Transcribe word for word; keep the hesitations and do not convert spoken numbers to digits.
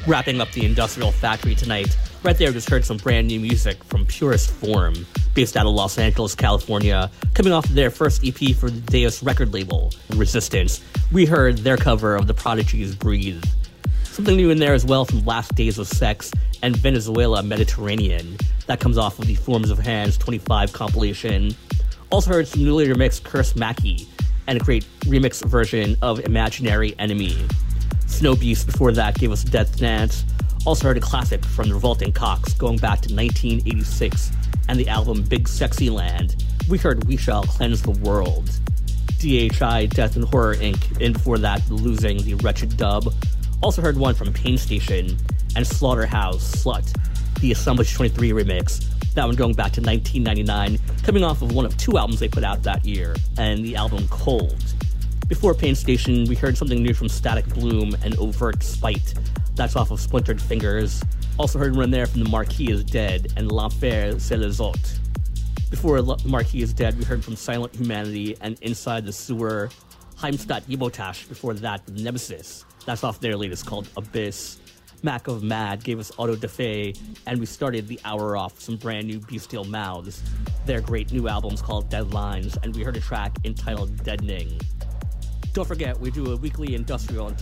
Wrapping up the Industrial Factory tonight, right there just heard some brand new music from Purest Form, based out of Los Angeles, California, coming off of their first E P for the Deus record label, Resistance. We heard their cover of The Prodigy's Breathe. Something new in there as well from Last Days of Sex and Venezuela Mediterranean. That comes off of the Forms of Hands twenty-five compilation. Also heard some newly remixed Curse Mackie and a great remix version of Imaginary Enemy. Snow Beast before that gave us Death Dance. Also heard a classic from the Revolting Cocks going back to nineteen eighty-six and the album Big Sexy Land. We heard We Shall Cleanse the World. D H I, Death and Horror Incorporated, and before that, Losing the Wretched Dub. Also heard one from Pain Station and Slaughterhouse, Slut, the Assemblage twenty-three remix. That one going back to nineteen ninety-nine, coming off of one of two albums they put out that year, and the album Cold. Before Pain Station, we heard something new from Static Bloom and Overt Spite. That's off of Splintered Fingers. Also heard one there from The Marquis is Dead and L'Enfer c'est les autres. Before The Marquis is Dead, we heard from Silent Humanity and Inside the Sewer. Heimstadt Yebotash before that, Nemesis. That's off their latest called Abyss. Mac of Mad gave us Auto da Fe, and we started the hour off with some brand new Bestial Mouths. Their great new album's called Deadlines, and we heard a track entitled Deadening. Don't forget, we do a weekly industrial